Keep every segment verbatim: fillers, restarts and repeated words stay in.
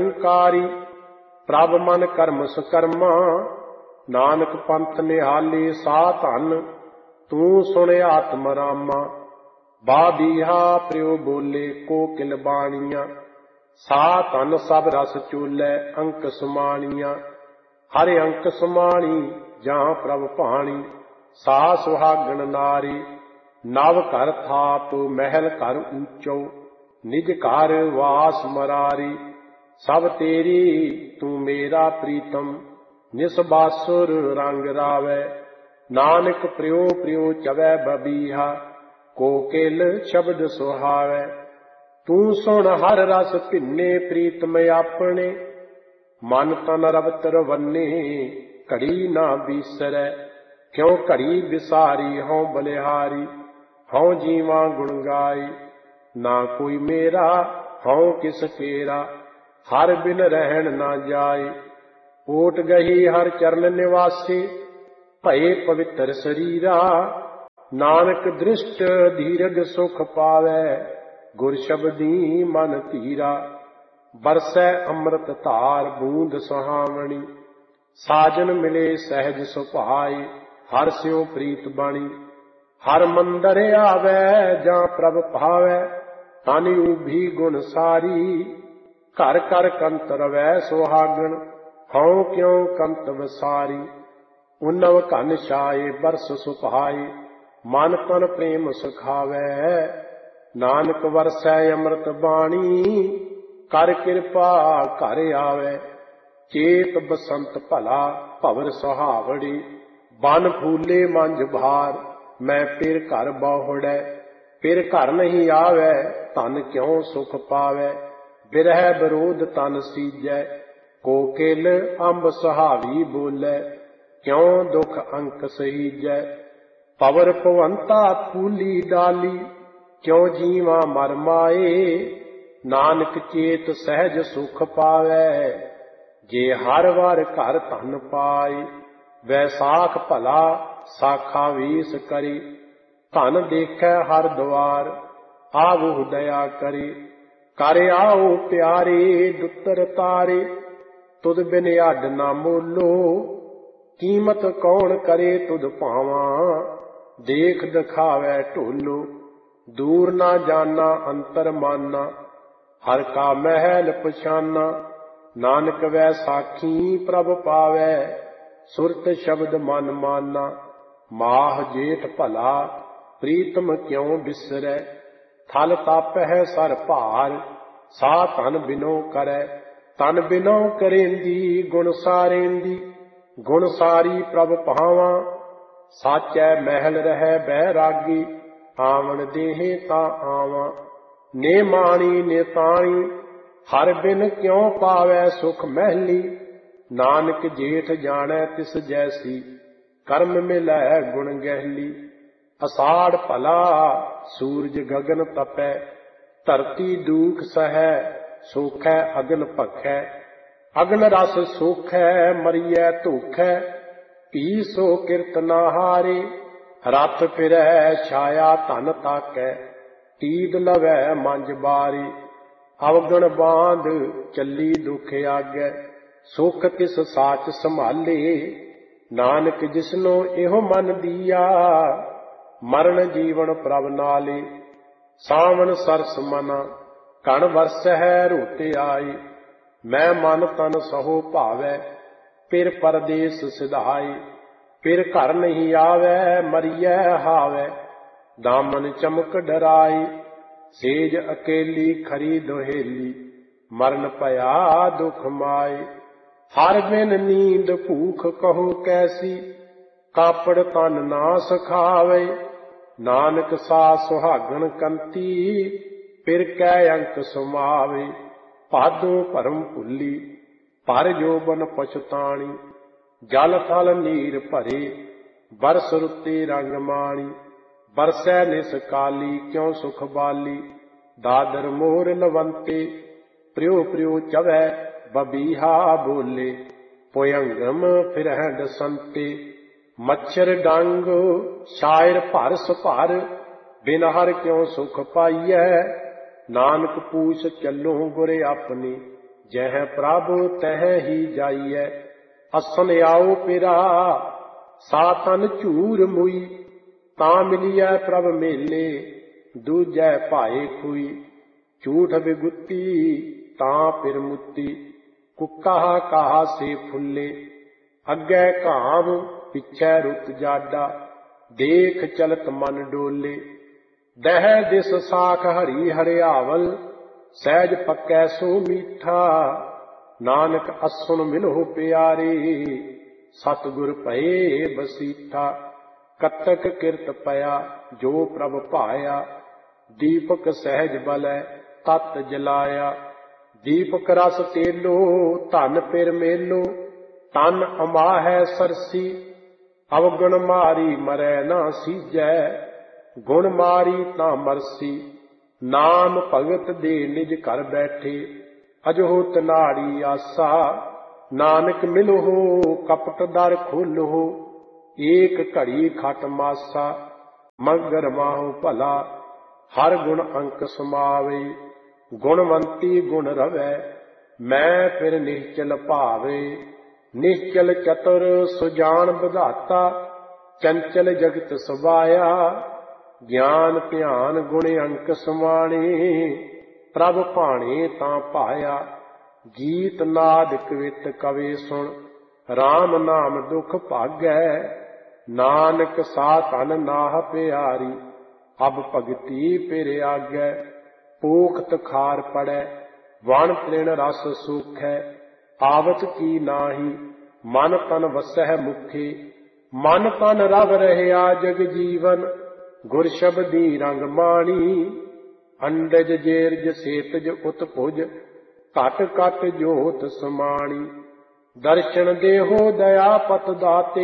ਨਿਰੰਕਾਰੀ। ਪ੍ਰਭ ਮਨ ਕਰਮ ਸਕਰਮਾ, ਨਾਨਕ ਪੰਥ ਨਿਹਾਲੇ ਸਾ ਧਨ। ਤੂੰ ਸੁਣ ਆਤਮ ਰਾਮਾ, ਬਾਬੀਹਾ ਪ੍ਰਿਉ ਬੋਲੇ ਕੋਕਿਲ ਬਾਣੀਆਂ। ਸਾ ਧਨ ਸਭ ਰਸ ਚੂਲੈ ਅੰਕ ਸਮਾਣੀਆਂ। ਹਰਿ ਅੰਕ ਸਮਾਣੀ ਜਾਂ ਪ੍ਰਭ ਭਾਣੀ, ਸਾ ਸੁਹਾਗਣ ਨਾਰੀ। ਨਵ ਘਰ ਥਾਪ ਮਹਿਲ ਘਰ ਊਚੋ, ਨਿਜ ਘਰ ਵਾਸ ਮਰਾਰੀ। ਸਭ ਤੇਰੀ ਤੂੰ ਮੇਰਾ ਪ੍ਰੀਤਮ, ਨਿਸਬਾਸੁਰ ਰੰਗ ਰਾਵੈ। ਨਾਨਕ ਪ੍ਰਿਉ ਪ੍ਰਿਉ ਚਵੈ ਬਬੀਹਾ, ਕੋਕਿਲ ਸ਼ਬਦ ਸੁਹਾਵੈ। ਤੂੰ ਸੁਣ ਹਰ ਰਸ ਭਿੰਨੇ ਪ੍ਰੀਤਮ ਆਪਣੇ, ਮਨ ਤਨ ਰਵਤ ਰਵੰਨੇ ਘੜੀ ਨਾ ਬੀਸਰੈ। ਕਿਉ ਘੜੀ ਵਿਸਾਰੀ ਹਉ ਬਲਿਹਾਰੀ, ਹਉ ਜੀਵਾਂ ਗੁਣ ਗਾਈ। ਨਾ ਕੋਈ ਮੇਰਾ ਹਉ ਕਿਸ ਤੇਰਾ, ਹਰ ਬਿਨ ਰਹਿਣ ਨਾ ਜਾਏ। ਓਟ ਗਹੀ ਹਰ ਚਰਨ ਨਿਵਾਸੀ, ਭਏ ਪਵਿੱਤਰ ਸਰੀਰਾ। ਨਾਨਕ ਦ੍ਰਿਸ਼ਟ ਧੀਰਜ ਸੁਖ ਪਾਵੈ, ਗੁਰ ਸ਼ਬਦੀ ਮਨ ਧੀਰਾ। ਬਰਸੈ ਅੰਮ੍ਰਿਤ ਧਾਰ ਬੂੰਦ ਸੁਹਾਵਣੀ, ਸਾਜਨ ਮਿਲੇ ਸਹਿਜ ਸੁਭਾਏ। ਹਰ ਸਿਉ ਪ੍ਰੀਤ ਬਾਣੀ, ਹਰ ਮੰਦਰ ਆਵੈ ਜਾਂ ਪ੍ਰਭ ਭਾਵੈ। ਤਨ ਊਭੀ ਗੁਣ ਸਾਰੀ, ਘਰ ਘਰ ਕੰਤ ਰਵੈ ਸੁਹਾਗਣ। ਹਉ ਕਿਉ ਕੰਤ ਵਸਾਰੀ, ਉਨਵ ਘਨ ਛਾਏ ਬਰਸ ਸੁਭਾਏ। ਮਨ ਤਨ ਪ੍ਰੇਮ ਸੁਖਾਵੈ, ਨਾਨਕ ਵਰਸੈ ਅੰਮ੍ਰਿਤ ਬਾਣੀ। ਕਰ ਕਿਰਪਾ ਘਰ ਆਵੈ, ਚੇਤ ਬਸੰਤ ਭਲਾ ਭਵਰ ਸੁਹਾਵੜੀ। ਬਨ ਫੂਲੇ ਮੰਝ ਭਾਰ, ਮੈਂ ਫਿਰ ਘਰ ਬਹੁੜੈ। ਫਿਰ ਘਰ ਨਹੀਂ ਆਵੈ, ਧਨ ਕਿਉ ਸੁਖ ਪਾਵੈ। ਬਿਰਹਿ ਵਿਰੋਧ ਤਨ ਸੀਜੈ, ਕੋਕਿਲ ਅੰਬ ਸੁਹਾਵੀ ਬੋਲੇ। ਕਿਉ ਦੁਖ ਅੰਕ ਸਹੀਜੈ, ਪਵਰ ਭਵੰਤਾ ਫੂਲੀ ਡਾਲੀ। ਕਿਉ ਜੀਵਾਂ ਮਰ ਮਾਏ, ਨਾਨਕ ਚੇਤ ਸਹਿਜ ਸੁਖ ਪਾਵੈ। ਜੇ ਹਰ ਵਾਰ ਘਰ ਧਨ ਪਾਏ, ਵੈਸਾਖ ਭਲਾ ਸਾਖਾ ਵੀਸ ਕਰੀ। ਧਨ ਦੇਖੈ ਹਰ ਦੁਆਰ, ਆਵਹੁ ਦਇਆ ਕਰੀ। ਕਰ ਆਓ ਪਿਆਰੇ ਦੁੱਤਰ ਤਾਰੇ, ਤੁਧ ਬਿਨ ਅੱਡ ਨਾ ਮੋਲੋ। ਕੀਮਤ ਕੌਣ ਕਰੇ ਤੁਧ ਭਾਵਾਂ, ਦੇਖ ਦਿਖਾਵੈ ਢੋਲੋ। ਦੂਰ ਨਾ ਜਾਨਾ ਅੰਤਰ ਮਾਨਾ, ਹਰ ਕਾ ਮਹਿਲ ਪਛਾਨਾ। ਨਾਨਕ ਵੈਸਾਖੀ ਪ੍ਰਭ ਪਾਵੈ, ਸੁਰਤ ਸ਼ਬਦ ਮਨ ਮਾਨਾ। ਮਾਹ ਜੇਠ ਭਲਾ ਪ੍ਰੀਤਮ ਕਿਉ ਬਿਸਰੈ, ਥਲ ਤਾਪਹਿ ਸਰ ਭਾਰ। ਸਾ ਧਨ ਬਿਨੋ ਕਰੈ, ਤਨ ਬਿਨੋ ਕਰੇਂਦੀ। ਗੁਣ ਸਾਰੇਂਦੀ, ਗੁਣ ਸਾਰੀ ਪ੍ਰਭ ਭਾਵਾਂ। ਸਾਚੈ ਮਹਿਲ ਰਹਿ ਬੈਰਾਗੀ, ਆਵਣ ਦੇਹੇ ਤਾਂ ਆਵਾਂ। ਨੇ ਮਾਣੀ ਨੇ ਤਾਣੀ, ਹਰ ਬਿਨ ਕਿਉ ਪਾਵੈ ਸੁਖ ਮਹਿਲੀ। ਨਾਨਕ ਜੇਠ ਜਾਣੈ ਤਿਸ ਜੈਸੀ, ਕਰਮ ਮਿਲੈ ਗੁਣ ਗਹਿਲੀ। ਅਸਾੜ ਭਲਾ ਸੂਰਜ ਗਗਨ ਤਪੈ, ਧਰਤੀ ਦੂਖ ਸਹੈ। ਸੋਖੈ ਅਗਨ ਭਖੈ, ਅਗਨ ਰਸ ਸੋਖੈ। ਮਰੀਐ ਧੋਖੈ, ਪੀ ਸੋ ਕਿਰਤ ਨਾ ਹਾਰੇ। ਰਥ ਫਿਰੈ ਛਾਇਆ ਧਨ ਤਾਕੈ, ਤੀਦ ਲਵੈ ਮੰਝ ਬਾਰੀ। ਅਵਗਣ ਬਾਂਧ ਚੱਲੀ ਦੁਖ ਆਗੈ, ਸੁਖ ਤਿਸ ਸਾਚ ਸੰਭਾਲੇ। ਨਾਨਕ ਜਿਸਨੋ ਇਹੋ ਮਨ ਦੀਆ, ਮਰਨ ਜੀਵਨ ਪ੍ਰਭ ਨਾਲੇ। ਸਾਵਣ ਸਰਸ ਮਨਾ, ਕਣ ਵਰਸਹਿ ਰੋਤੇ ਆਈ। ਮੈਂ ਮਨ ਤਨ ਸਹੋ ਭਾਵੈ, ਫਿਰ ਪਰਦੇਸ ਸਿਧਾਈ। ਫਿਰ ਘਰ ਨਹੀਂ ਆਵੈ, ਮਰੀਐ ਹਾਵੈ। ਦਾਮਨ ਚਮਕ ਡਰਾਈ, ਸੇਜ ਅਕੇਲੀ ਖਰੀ ਦੁਹੇਲੀ। ਮਰਨ ਭਇਆ ਦੁਖ ਮਾਈ, ਹਰ ਬਿਨ ਨੀਂਦ ਭੂਖ ਕਹੋ ਕੈਸੀ। ਕਾਪੜ ਤਨ ਨਾ ਸਖਾਵੇ, ਨਾਨਕ ਸਾ ਸੁਹਾਗਣ ਕੰਤੀ। ਫਿਰ ਕੈ ਅੰਕ ਸਮਾਵੇ, ਭਾਦੋਂ ਭਰਮ ਭੁੱਲੀ। ਭਰ ਜੋਬਨ ਪਛਤਾਣੀ, ਜਲ ਥਲ ਨੀਰ ਭਰੇ। ਬਰਸ ਰੁੱਤੇ ਰੰਗ ਮਾਣੀ, ਬਰਸੈ ਨਿਸ ਕਾਲੀ। ਕਿਉ ਸੁਖ ਬਾਲੀ, ਦਾਦਰ ਮੋਰ ਲਵੰਤੇ। ਪ੍ਰਿਉ ਪ੍ਰਿਉ ਚਵੈ ਬਬੀਹਾ ਬੋਲੇ, ਪੁਯੰਗਮ ਫਿਰਹਿ ਦਸੰਤੇ। ਮੱਛਰ ਡੰਗ ਸ਼ਾਇਰ ਭਰਸ ਭਰ, ਬਿਨ ਹਰ ਕਿਉ ਸੁਖ ਪਾਈਐ। ਨਾਨਕ ਪੂਛ ਚੱਲੋ ਗੁਰ ਆਪਣੀ, जह प्रभु तह ही जाइए। असन आओ पिरा सातन झूर मुई, ता मिलिए प्रभ मेले दूजै भाए खुई। झूठ बिगुती ता पिर मुती, कुकाहा कहा से फुले। अग्गै घाम पिछै रुत जाडा, देख चलत मन डोले। दह दिस साख हरी हरियावल, सहज पक्कै सो मीठा। नानक असुन मिलो प्यारे, सतगुर भये बसीठा। कतक किरत पया जो प्रभ पाया, दीपक सहज बलै तत जलाया। दीपक रस तेलो धन पिर मेलो, तन अमाहै सरसी। अवगुण मारी मरै ना सीजै, गुण मारी ता मरसी। नाम भगत दे निज घर बैठे, अजोत नाड़ी आसा। नानक मिलो हो कपट दर खोलो, एक घड़ी खट मासा। मगर माहु भला हर गुण अंक समावे, गुणवंती गुण रवै मैं फिर निश्चल भावे। निश्चल चतुर सुजान विधाता, चंचल जगत सबाया। ज्ञान ध्यान गुण अंक समाने, प्रभ भाणे तां पाया। गीत नाद कवित कवे सुन, राम नाम दुख भागै। नानक साधन नाह प्यारी, अब भगति पिर आगै। पोखत खार पड़ै वण तृण रस सूखै, आवत की नाही मन तन वसै मुखे। मन तन रव रहया जग जीवन, गुर शब्दी रंग माणी। अंडज जेरज सेतज उत्पुज, घट घट जोत समाणी। दर्शन देहो दया पत दाते,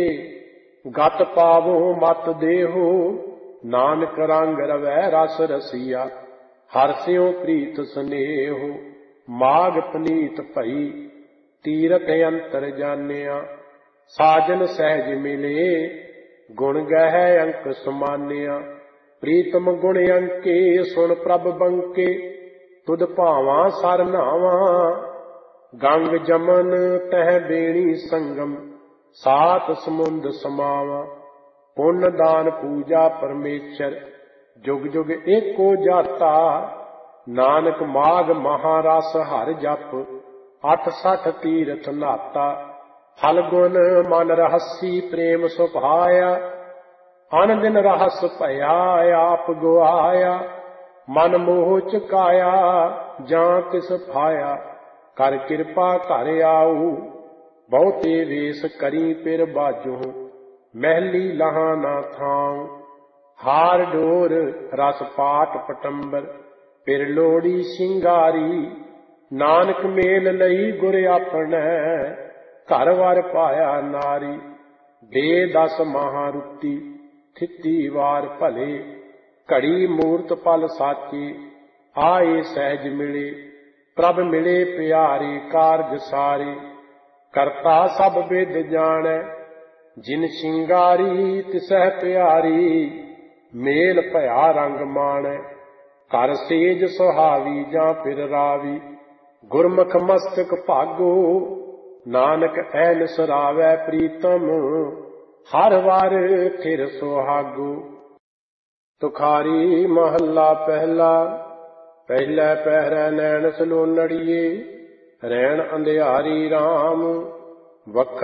गत पावो मत देहो। नानक रंग रवै रस रसिया, हर स्यों प्रीत स्नेहो। माग पनीत भई तीरथ अंतर जानिया, साजन सहज मिले गुण गहै अंक समानिया। प्रीतम गुण अंके सुन प्रभ बंके, तुद भावां सर नावां। गंग जमन तह बेणी संगम, सात समुंद समावां। पुण्य दान पूजा परमेश्वर, जुग जुग एको जाता। नानक माग महारस हर जप, अठ सठ तीरथ नाता। फलगुण मन रहसी प्रेम सुभाया, अन दिन रहस भया आप गुआया। मन मोह चुकाया जां तिस फाया, कर कृपा घर आऊ। बहुते वेश करी पिर बाजो, महली लहा ना थाऊं। हार डोर रस पाट पटंबर, पिर लोड़ी शिंगारी। नानक मेल लई गुर आपनै, घर वर पाया नारी। दे दस महारुति थिती वार भले, घड़ी मूरत पल साचे। आए सहज मिले प्रभ मिले प्यारे, कारज सारे। करता सब विद जानै, जिन शिंगारी तिसह प्यारी। मेल भया रंग माणै, कर सेज सुहावी जां पिर रावी। गुरमुख मस्तक भागो, नानक ऐन सरावै प्रीतम। हर वार थिर सुहागो। तुखारी महला पहला, पहले पहरै नैन सलोनड़िए। रैन अंधियारी राम, वख